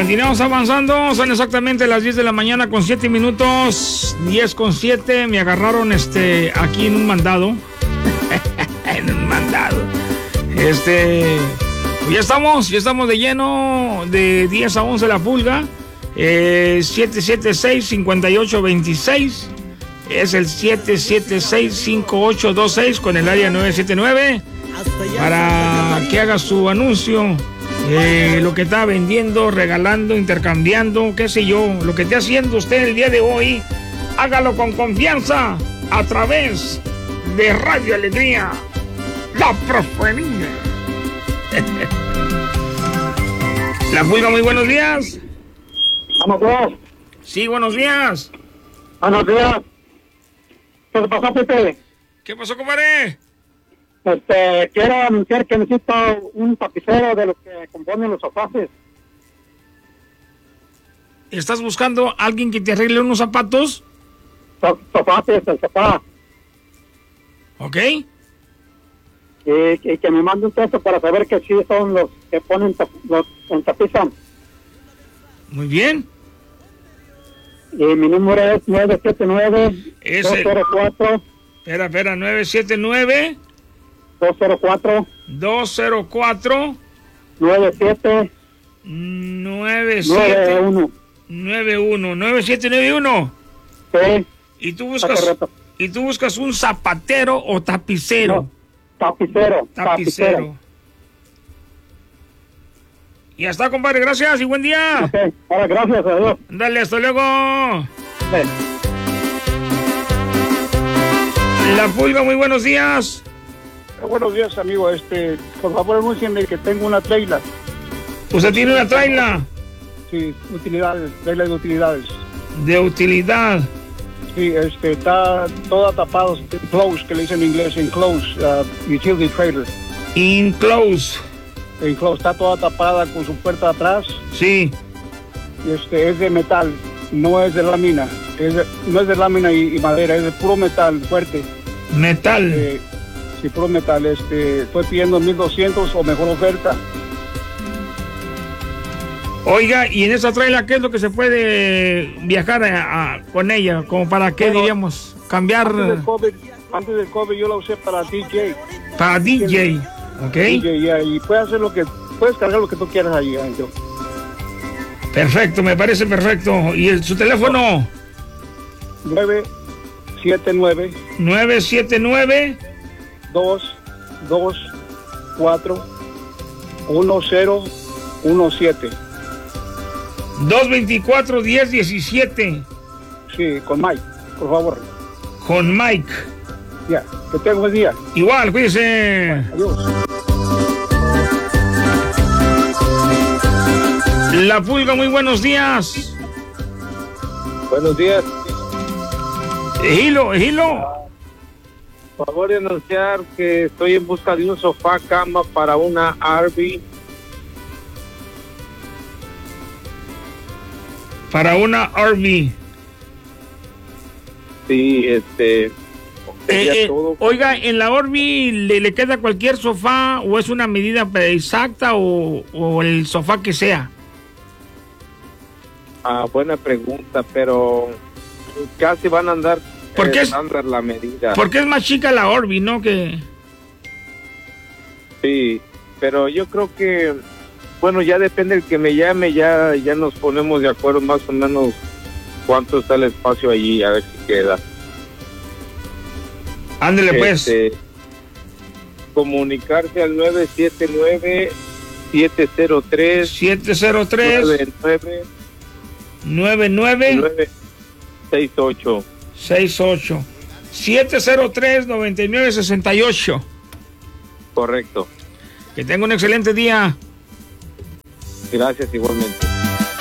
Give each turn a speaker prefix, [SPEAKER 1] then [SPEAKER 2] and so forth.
[SPEAKER 1] Continuamos avanzando, son exactamente las 10 de la mañana con 7 minutos, 10 con 7, me agarraron aquí en un mandado, en un mandado, pues ya estamos de lleno, de 10 a 11 la pulga, 776-5826, es el 776-5826 con el área 979, para que haga su anuncio. Lo que está vendiendo, regalando, intercambiando, qué sé yo, lo que esté haciendo usted el día de hoy, hágalo con confianza a través de Radio Alegría, la preferida. La pulga, muy buenos días.
[SPEAKER 2] Buenos días.
[SPEAKER 1] Sí, buenos días.
[SPEAKER 2] Buenos días. ¿Qué te pasó, Pepe?
[SPEAKER 1] ¿Qué pasó, compadre?
[SPEAKER 2] Quiero anunciar que necesito un tapicero de los que componen los sofaces.
[SPEAKER 1] ¿Estás buscando a alguien que te arregle unos zapatos?
[SPEAKER 2] Sofaces, el sofá.
[SPEAKER 1] ¿Ok?
[SPEAKER 2] Y que me mande un texto para saber que sí son los que ponen los en tapiza.
[SPEAKER 1] Muy bien.
[SPEAKER 2] Y mi número es 979-204.
[SPEAKER 1] Espera, 979...
[SPEAKER 2] 204
[SPEAKER 1] 97
[SPEAKER 2] 91.
[SPEAKER 1] 9791.
[SPEAKER 2] Sí.
[SPEAKER 1] ¿Y tú buscas un zapatero o tapicero?
[SPEAKER 2] No, tapicero.
[SPEAKER 1] Ya está, compadre, gracias y buen día.
[SPEAKER 2] Okay. Ahora, gracias, adiós.
[SPEAKER 1] Dale, hasta luego.
[SPEAKER 2] Sí.
[SPEAKER 1] La pulga, muy buenos días.
[SPEAKER 3] Buenos días, amigo. Por favor, anúncienme que tengo una traila.
[SPEAKER 1] ¿Usted tiene una traila?
[SPEAKER 3] Sí, utilidades, traila de utilidades.
[SPEAKER 1] ¿De utilidad?
[SPEAKER 3] Sí, está toda tapada, enclosed, que le dicen en inglés, enclosed, utility trailer.
[SPEAKER 1] Enclosed.
[SPEAKER 3] Enclosed, está toda tapada con su puerta atrás.
[SPEAKER 1] Sí.
[SPEAKER 3] Y es de metal, no es de lámina. No es de lámina y madera, es de puro metal, fuerte.
[SPEAKER 1] Metal.
[SPEAKER 3] Sí, puro metal. Estoy pidiendo 1,200 o mejor oferta.
[SPEAKER 1] Oiga, y en esa traila, ¿qué es lo que se puede viajar con ella? Como para qué, diríamos, cambiar.
[SPEAKER 3] Antes del COVID yo la usé para DJ.
[SPEAKER 1] Para DJ, ¿ok?
[SPEAKER 3] DJ, yeah, y puedes cargar lo que tú quieras ahí adentro.
[SPEAKER 1] Perfecto, me parece perfecto. ¿Y su teléfono?
[SPEAKER 3] 979 224 1017.
[SPEAKER 1] 224-1017.
[SPEAKER 3] Sí, con Mike, por favor.
[SPEAKER 1] Con Mike.
[SPEAKER 3] Ya, que tenga un buen día.
[SPEAKER 1] Igual, cuídese.
[SPEAKER 3] Adiós.
[SPEAKER 1] La pulga, muy buenos días.
[SPEAKER 4] Buenos días.
[SPEAKER 1] Ejilo.
[SPEAKER 4] Por favor de anunciar que estoy en busca de un sofá cama para una RV.
[SPEAKER 1] Para una RV.
[SPEAKER 4] Sí, todo.
[SPEAKER 1] Oiga, ¿en la Orbi le queda cualquier sofá o es una medida exacta o el sofá que sea?
[SPEAKER 4] Buena pregunta, pero casi van a andar estándar la medida.
[SPEAKER 1] Porque es más chica la Orbi, ¿no?
[SPEAKER 4] Sí, pero yo creo que, bueno, ya depende del que me llame, ya nos ponemos de acuerdo más o menos cuánto está el espacio allí, a ver si queda.
[SPEAKER 1] Ándele pues.
[SPEAKER 4] Comunicarse al 979-703 9968
[SPEAKER 1] 703-9968.
[SPEAKER 4] Correcto.
[SPEAKER 1] Que tenga un excelente día.
[SPEAKER 4] Gracias, igualmente.